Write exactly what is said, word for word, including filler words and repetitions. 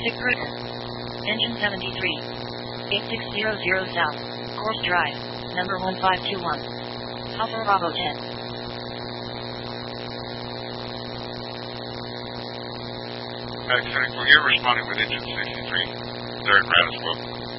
Sick River. Engine seventy-three. eighty-six hundred South. Course Drive. Number one five two one. Alpha Bravo ten. Back setting. We're here responding with engine sixty-three. Third Radiswell.